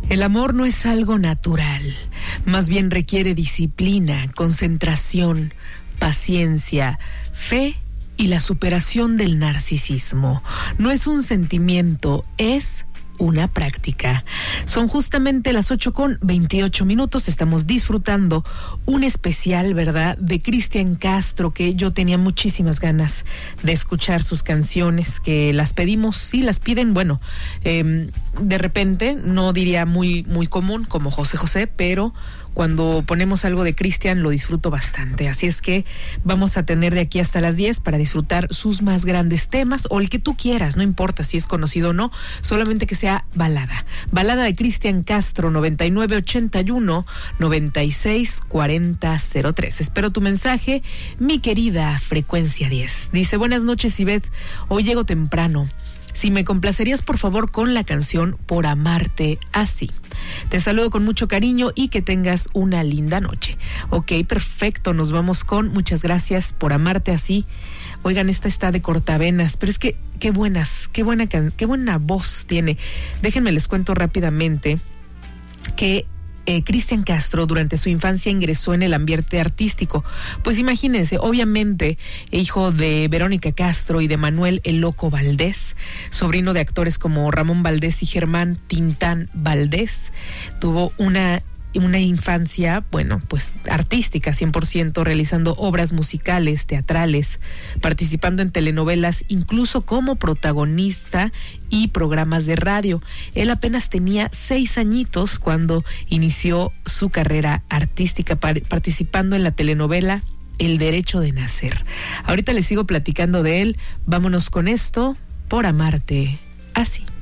El amor no es algo natural, más bien requiere disciplina, concentración, paciencia, fe y la superación del narcisismo. No es un sentimiento, es una práctica. Son justamente las 8:28. Estamos disfrutando un especial, ¿verdad?, de Cristian Castro, que yo tenía muchísimas ganas de escuchar sus canciones, que las pedimos, sí, las piden, bueno, de repente, no diría muy común como José José, pero cuando ponemos algo de Cristian lo disfruto bastante. Así es que vamos a tener de aquí hasta las 10 para disfrutar sus más grandes temas, o el que tú quieras, no importa si es conocido o no, solamente que sea balada. Balada de Cristian Castro, 9981-964003. Espero tu mensaje, mi querida Frecuencia 10. Dice: buenas noches, Ivette, hoy llego temprano. Si me complacerías, por favor, con la canción Por Amarte Así. Te saludo con mucho cariño y que tengas una linda noche. Ok, perfecto, nos vamos con Muchas gracias, Por Amarte Así. Oigan, esta está de cortavenas, pero es que qué buena voz tiene. Déjenme les cuento rápidamente que Cristian Castro durante su infancia ingresó en el ambiente artístico. Pues imagínense, obviamente hijo de Verónica Castro y de Manuel El Loco Valdés, sobrino de actores como Ramón Valdés y Germán Tintán Valdés. Tuvo una infancia, bueno, pues artística 100%, realizando obras musicales, teatrales, participando en telenovelas, incluso como protagonista y programas de radio. Él apenas tenía 6 añitos cuando inició su carrera artística, participando en la telenovela El Derecho de Nacer. Ahorita les sigo platicando de él. Vámonos con esto, Por Amarte Así.